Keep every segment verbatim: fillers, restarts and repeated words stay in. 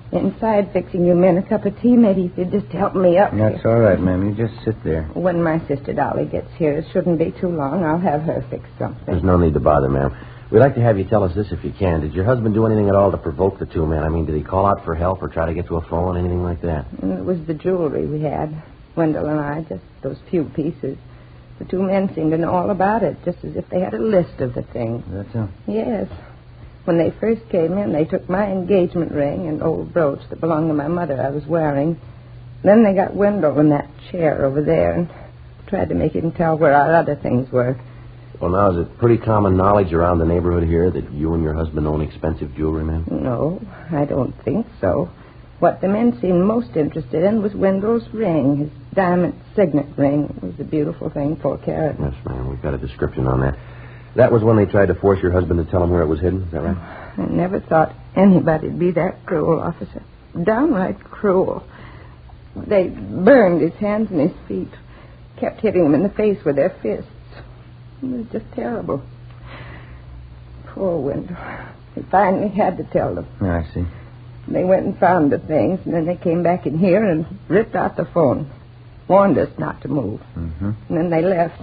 inside fixing you men a cup of tea. Maybe you could just help me up. That's all right, ma'am. You just sit there. When my sister Dolly gets here, it shouldn't be too long. I'll have her fix something. There's no need to bother, ma'am. We'd like to have you tell us this if you can. Did your husband do anything at all to provoke the two men? I mean, did he call out for help or try to get to a phone, anything like that? It was the jewelry we had, Wendell and I, just those few pieces. The two men seemed to know all about it, just as if they had a list of the things. That's all. Yes. When they first came in, they took my engagement ring and old brooch that belonged to my mother I was wearing. Then they got Wendell in that chair over there and tried to make him tell where our other things were. Well, now, is it pretty common knowledge around the neighborhood here that you and your husband own expensive jewelry, ma'am? No, I don't think so. What the men seemed most interested in was Wendell's ring, his diamond signet ring. It was a beautiful thing, four carat. Yes, ma'am. We've got a description on that. That was when they tried to force your husband to tell them where it was hidden, is that right? I never thought anybody'd be that cruel, officer. Downright cruel. They burned his hands and his feet, kept hitting him in the face with their fists. It was just terrible. Poor Wendell. He finally had to tell them. Yeah, I see. They went and found the things, and then they came back in here and ripped out the phone. Warned us not to move. Mm-hmm. And then they left.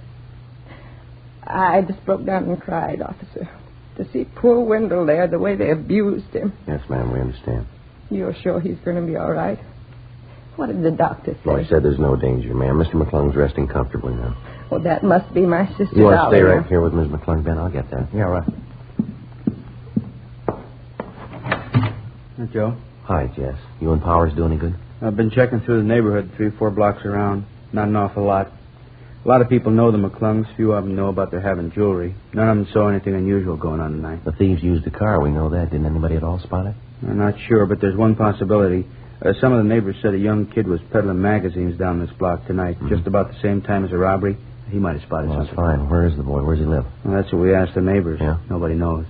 I just broke down and cried, officer. To see poor Wendell there, the way they abused him. Yes, ma'am, we understand. You're sure he's going to be all right? What did the doctor say? Well, he said there's no danger, ma'am. Mister McClung's resting comfortably now. Well, that must be my sister. You want to stay Dolly. right here with Miss McClung, Ben? I'll get that. Yeah, right. Hi, Joe. Hi, Jess. You and Powers do any good? I've been checking through the neighborhood, three, four blocks around. Not an awful lot. A lot of people know the McClungs. Few of them know about their having jewelry. None of them saw anything unusual going on tonight. The thieves used a car. We know that. Didn't anybody at all spot it? I'm not sure, but there's one possibility. Uh, some of the neighbors said a young kid was peddling magazines down this block tonight, mm-hmm. just about the same time as a robbery. He might have spotted well, something. That's fine. Where is the boy? Where does he live? Well, that's what we asked the neighbors. Yeah? Nobody knows.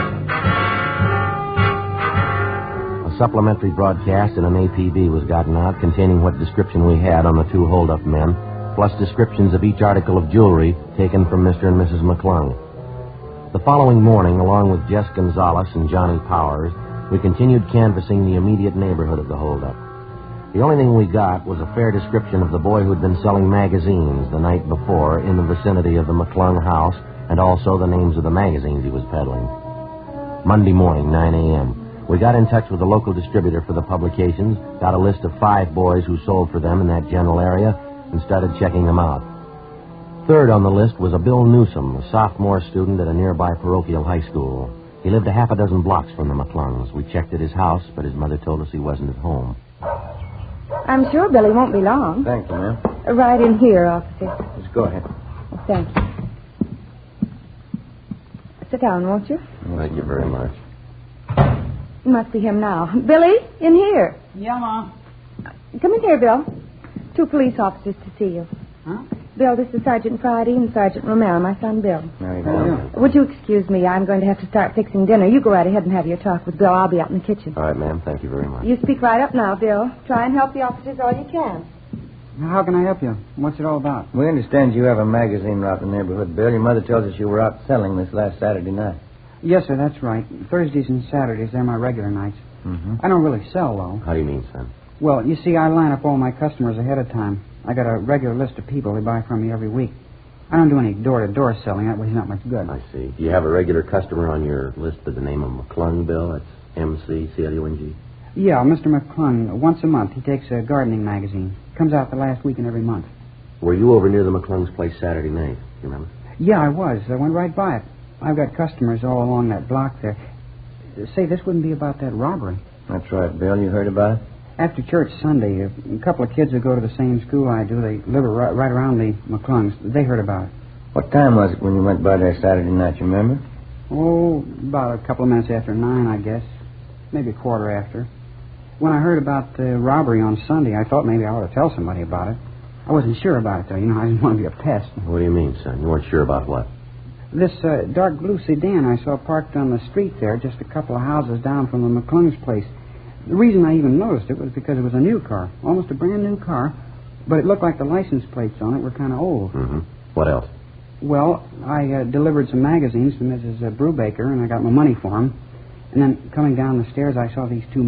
A supplementary broadcast in an A P B was gotten out containing what description we had on the two hold-up men, plus descriptions of each article of jewelry taken from Mister and Missus McClung. The following morning, along with Jess Gonzalez and Johnny Powers, we continued canvassing the immediate neighborhood of the hold-up. The only thing we got was a fair description of the boy who'd been selling magazines the night before in the vicinity of the McClung house, and also the names of the magazines he was peddling. Monday morning, nine a.m., we got in touch with the local distributor for the publications, got a list of five boys who sold for them in that general area, and started checking them out. Third on the list was a Bill Newsom, a sophomore student at a nearby parochial high school. He lived a half a dozen blocks from the McClungs. We checked at his house, but his mother told us he wasn't at home. I'm sure Billy won't be long. Thank you, ma'am. Uh, right in here, officer. Just go ahead. Well, thank you. Sit down, won't you? Thank you very much. It must be him now. Billy, in here. Yeah, Ma. Come in here, Bill. Two police officers to see you. Huh? Bill, this is Sergeant Friday and Sergeant Romero, my son Bill. There you Oh, go. yeah. Would you excuse me? I'm going to have to start fixing dinner. You go right ahead and have your talk with Bill. I'll be out in the kitchen. All right, ma'am. Thank you very much. You speak right up now, Bill. Try and help the officers all you can. How can I help you? What's it all about? We understand you have a magazine route in the neighborhood, Bill. Your mother tells us you were out selling this last Saturday night. Yes, sir, that's right. Thursdays and Saturdays, they're my regular nights. Mm-hmm. I don't really sell, though. How do you mean, son? Well, you see, I line up all my customers ahead of time. I got a regular list of people who buy from me every week. I don't do any door-to-door selling. That was not much good. I see. Do you have a regular customer on your list by the name of McClung, Bill? That's M C C L U N G. Yeah, Mister McClung. Once a month, he takes a gardening magazine. Comes out the last weekend every month. Were you over near the McClung's place Saturday night? You remember? Yeah, I was. I went right by it. I've got customers all along that block there. Say, this wouldn't be about that robbery. That's right, Bill. You heard about it? After church Sunday, a couple of kids who go to the same school I do, they live right, right around the McClungs. They heard about it. What time was it when you went by there Saturday night, you remember? Oh, about a couple of minutes after nine, I guess. Maybe a quarter after. When I heard about the robbery on Sunday, I thought maybe I ought to tell somebody about it. I wasn't sure about it, though. You know, I didn't want to be a pest. What do you mean, son? You weren't sure about what? This uh, dark blue sedan I saw parked on the street there, just a couple of houses down from the McClung's place. The reason I even noticed it was because it was a new car, almost a brand new car, but it looked like the license plates on it were kind of old. Mm-hmm. What else? Well, I uh, delivered some magazines to Missus Uh, Brubaker, and I got my money for them. And then coming down the stairs, I saw these two